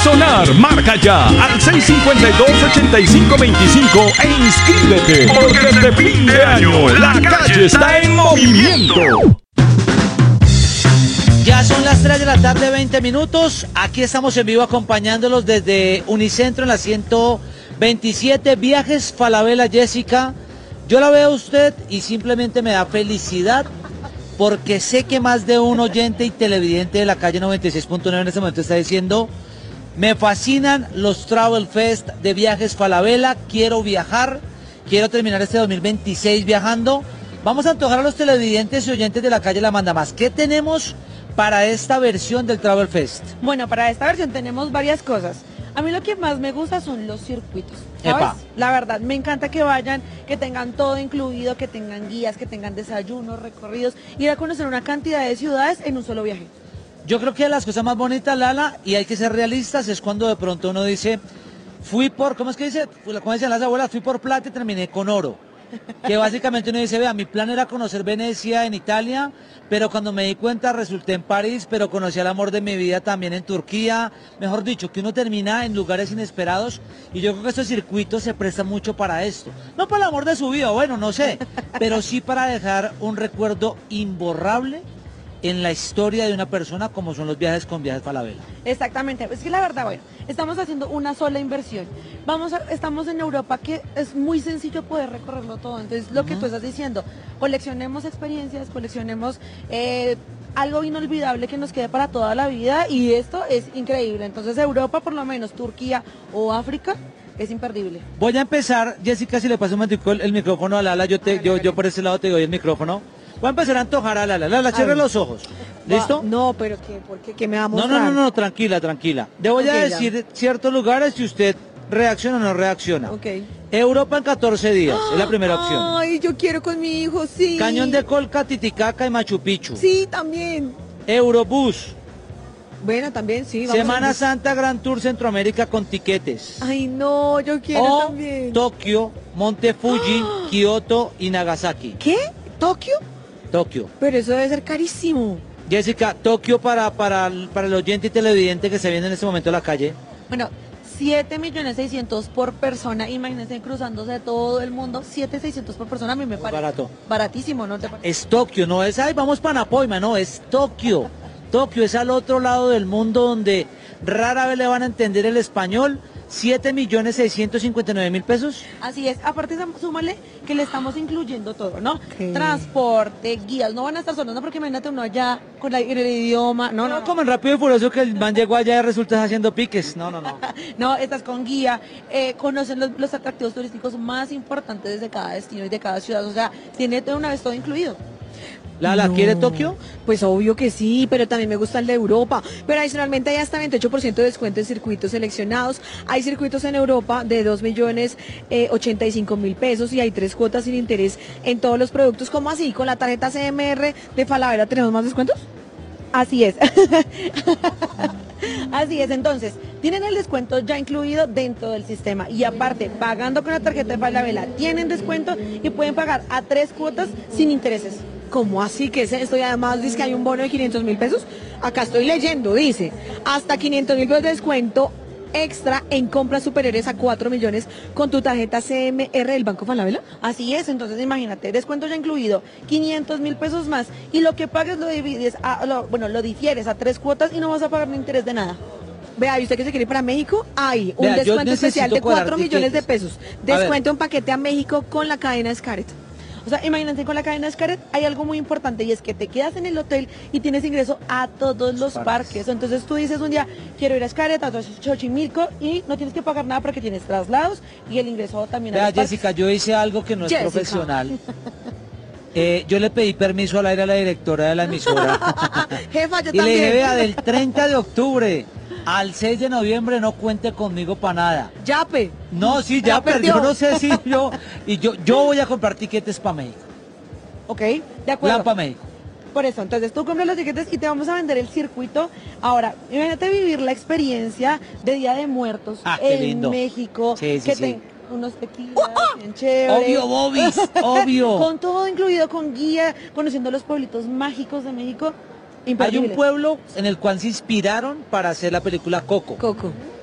sonar. Marca ya al 652-8525 e inscríbete, porque este fin de año la calle está en movimiento. Ya son las 3 de la tarde, 20 minutos. Aquí estamos en vivo acompañándolos desde Unicentro en la 127. Viajes Falabella. Jessica, yo la veo a usted y simplemente me da felicidad porque sé que más de un oyente y televidente de la calle 96.9 en este momento está diciendo: me fascinan los Travel Fest de Viajes Falabella, quiero viajar, quiero terminar este 2026 viajando. Vamos a antojar a los televidentes y oyentes de la calle La Manda Más. ¿Qué tenemos para esta versión del Travel Fest? Bueno, para esta versión tenemos varias cosas. A mí lo que más me gusta son los circuitos, ¿sabes? Epa. La verdad, me encanta que vayan, que tengan todo incluido, que tengan guías, que tengan desayunos, recorridos, ir a conocer una cantidad de ciudades en un solo viaje. Yo creo que las cosas más bonitas, Lala, y hay que ser realistas, es cuando de pronto uno dice, ¿cómo es que dice? Como decían las abuelas, fui por plata y terminé con oro. Que básicamente uno dice, vea, mi plan era conocer Venecia en Italia, pero cuando me di cuenta resulté en París, pero conocí al amor de mi vida también en Turquía. Mejor dicho, que uno termina en lugares inesperados, y yo creo que estos circuitos se prestan mucho para esto. No para el amor de su vida, bueno, no sé, pero sí para dejar un recuerdo imborrable en la historia de una persona, como son los viajes con Viajes Falabella. Exactamente, es que la verdad, bueno, estamos haciendo una sola inversión. Estamos en Europa, que es muy sencillo poder recorrerlo todo. Entonces, lo que tú estás diciendo, coleccionemos experiencias, coleccionemos algo inolvidable que nos quede para toda la vida, y esto es increíble. Entonces, Europa, por lo menos Turquía o África, es imperdible. Voy a empezar, Jessica, si le paso un momentico el micrófono a Lala, yo por ese lado te doy el micrófono. Voy a empezar a antojar a Lala. Lala, cierre los ojos. ¿Listo? No, pero ¿qué me va a mostrar? No, tranquila. Le voy a decir ciertos lugares y usted reacciona o no reacciona. Ok. Europa en 14 días, es la primera opción. Ay, yo quiero con mi hijo, sí. Cañón de Colca, Titicaca y Machu Picchu. Sí, también. Eurobús. Bueno, también, sí. Vamos Semana a... Santa Gran Tour Centroamérica con tiquetes. Ay, no, yo quiero O también. Tokio, Monte Fuji, Kioto y Nagasaki. ¿Qué? ¿Tokio? Tokio. Pero eso debe ser carísimo. Jessica, Tokio para el oyente y televidente que se viene en este momento a la calle. Bueno, 7.600.000 por persona. Imagínense cruzándose todo el mundo. 7.600.000 por persona. A mí me parece barato. Baratísimo, ¿no te parece? Es Tokio, no es, ay, vamos para Napoima, no, es Tokio. Tokio es al otro lado del mundo, donde rara vez le van a entender el español. 7.659.000 pesos. Así es. Aparte, súmale que le estamos incluyendo todo, ¿no? Okay. Transporte, guías. No van a estar solos, ¿no? Porque imagínate uno allá con el idioma. No. Como en Rápido y Furioso, que el man llegó allá y resulta haciendo piques. No. No, estás con guía. Conocen los atractivos turísticos más importantes de cada destino y de cada ciudad. O sea, tiene de una vez todo incluido. Lala, ¿quiere Tokio? Pues obvio que sí, pero también me gusta el de Europa. Pero adicionalmente hay hasta 28% de descuento en circuitos seleccionados. Hay circuitos en Europa de 2.085.000 pesos y hay 3 cuotas sin interés en todos los productos. ¿Cómo así? ¿Con la tarjeta CMR de Falabella tenemos más descuentos? Así es. Así es, entonces, tienen el descuento ya incluido dentro del sistema, y aparte, pagando con la tarjeta de Falabella, tienen descuento y pueden pagar a 3 cuotas sin intereses. ¿Cómo así que es esto? Y además dice que hay un bono de 500.000 pesos. Acá estoy leyendo, dice, hasta 500.000 pesos de descuento extra en compras superiores a 4 millones con tu tarjeta CMR del Banco Falabella. Así es, entonces imagínate, descuento ya incluido, 500.000 pesos más, y lo que pagues lo divides, lo difieres a 3 cuotas y no vas a pagar ni interés de nada. Vea, ¿y usted que se quiere ir para México? Hay un Vea, descuento especial de 4 millones de tiquetes. pesos. Descuento en paquete a México con la cadena Scarlett. O sea, imagínate, con la cadena Scarlett hay algo muy importante, y es que te quedas en el hotel y tienes ingreso a todos los parques. Entonces tú dices un día, quiero ir a Scarlett, a Xochimilco, y no tienes que pagar nada porque tienes traslados y el ingreso también a Vea, los parques. Jessica, yo hice algo que no es Jessica. profesional. Yo le pedí permiso al aire a la directora de la emisora. Jefa, yo Y le dije, también. vea, del 30 de octubre al 6 de noviembre no cuente conmigo para nada. Yape. No, sí, ya perdió. Yo no sé si yo voy a comprar tiquetes para México. Ok, de acuerdo. Plan para México. Por eso, entonces tú compras los tiquetes y te vamos a vender el circuito. Ahora, imagínate vivir la experiencia de Día de Muertos qué en lindo. México. Sí, sí, que sí. unos tequilas bien chéveres. Obvio, Bobis, obvio. Con todo incluido, con guía, conociendo los pueblitos mágicos de México. Hay un Imperdible. pueblo en el cual se inspiraron para hacer la película Coco. Coco.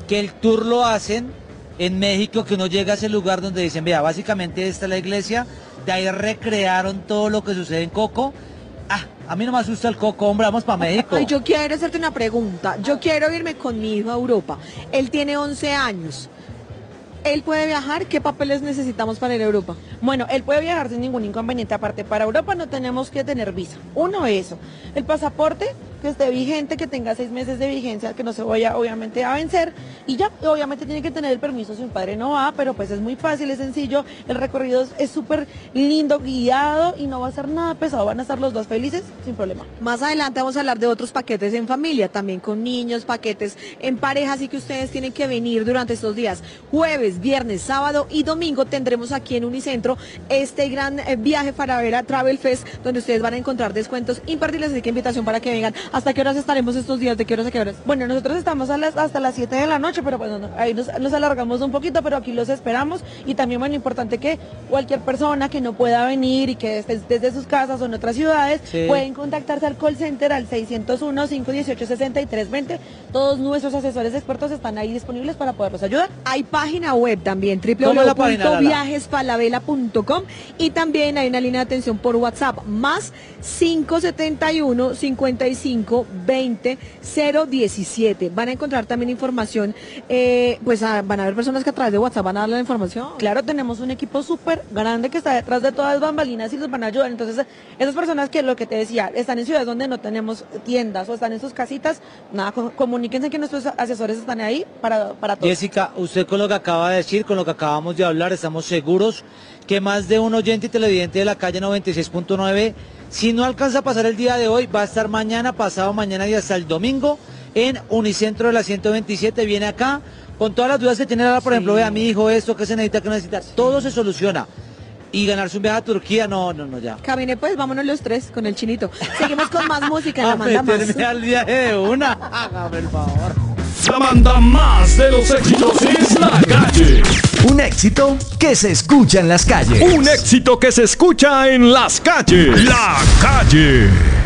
que el tour lo hacen en México, que uno llega a ese lugar donde dicen, vea, básicamente esta es la iglesia, de ahí recrearon todo lo que sucede en Coco. A mí no me asusta el Coco, hombre, vamos para México. Ay, yo quiero hacerte una pregunta. Yo quiero irme con mi hijo a Europa. Él tiene 11 años. ¿Él puede viajar? ¿Qué papeles necesitamos para ir a Europa? Bueno, él puede viajar sin ningún inconveniente. Aparte, para Europa no tenemos que tener visa. Uno, eso. El pasaporte, que esté vigente, que tenga 6 meses de vigencia, que no se vaya obviamente a vencer. Y ya, obviamente tiene que tener el permiso si un padre no va, pero pues es muy fácil, es sencillo. El recorrido es súper lindo, guiado y no va a ser nada pesado. Van a estar los dos felices sin problema. Más adelante vamos a hablar de otros paquetes en familia, también con niños, paquetes en pareja, así que ustedes tienen que venir durante estos días. Jueves, viernes, sábado y domingo tendremos aquí en Unicentro este gran viaje Falabella Travel Fest, donde ustedes van a encontrar descuentos imperdibles, así que invitación para que vengan. ¿Hasta qué horas estaremos estos días? ¿De qué horas a qué horas? Bueno, nosotros estamos hasta las 7 de la noche, pero bueno, ahí nos alargamos un poquito, pero aquí los esperamos. Y también, bueno, importante que cualquier persona que no pueda venir y que esté desde sus casas o en otras ciudades, pueden contactarse al call center al 601-518-6320. Todos nuestros asesores expertos están ahí disponibles para poderlos ayudar. Hay página web también, ¿Cómo es la página, Lala? www.viajesfalabella.com, y también hay una línea de atención por WhatsApp, más 571 55 20 017. Van a encontrar también información, van a haber personas que a través de WhatsApp van a dar la información. Claro, tenemos un equipo súper grande que está detrás de todas las bambalinas y los van a ayudar. Entonces, esas personas que lo que te decía, están en ciudades donde no tenemos tiendas o están en sus casitas, nada, comuníquense que nuestros asesores están ahí para todo. Jessica, usted con lo que acaba de decir, con lo que acabamos de hablar, estamos seguros que más de un oyente y televidente de la calle 96.9, si no alcanza a pasar el día de hoy, va a estar mañana, pasado mañana y hasta el domingo en Unicentro de la 127. Viene acá con todas las dudas que tiene ahora, por ejemplo, vea, mi hijo, esto, que se necesita, que necesita, todo se soluciona. Y ganarse un viaje a Turquía, no, ya. Camine pues, vámonos los tres con el chinito. Seguimos con más música en La Manda Más. Meterme al viaje de una. Hágame el favor. La manda más de los éxitos es La Calle. Un éxito que se escucha en las calles. Un éxito que se escucha en las calles. La Calle.